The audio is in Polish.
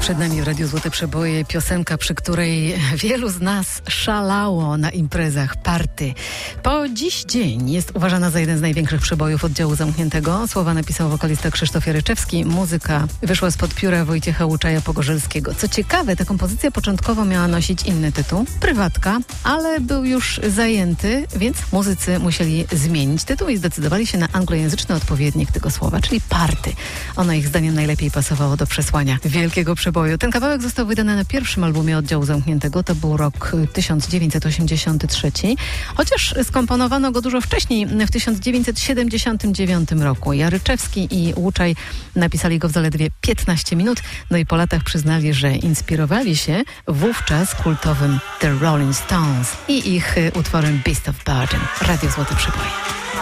Przed nami w Radiu Złote Przeboje piosenka, przy której wielu z nas szalało na imprezach, party. Po dziś dzień jest uważana za jeden z największych przebojów oddziału zamkniętego. Słowa napisał wokalista Krzysztof Jaryczewski. Muzyka wyszła spod pióra Wojciecha Łuczaja-Pogorzelskiego. Co ciekawe, ta kompozycja początkowo miała nosić inny tytuł, Prywatka, ale był już zajęty, więc muzycy musieli zmienić tytuł i zdecydowali się na anglojęzyczny odpowiednik tego słowa, czyli party. Ono ich zdaniem najlepiej pasowało do przesłania wielkiego przeboju. Ten kawałek został wydany na pierwszym albumie oddziału zamkniętego, to był rok 1983, chociaż skomponowano go dużo wcześniej, w 1979 roku. Jaryczewski i Łuczaj napisali go w zaledwie 15 minut, no i po latach przyznali, że inspirowali się wówczas kultowym The Rolling Stones i ich utworem Beast of Burden. Radio Złote Przeboje.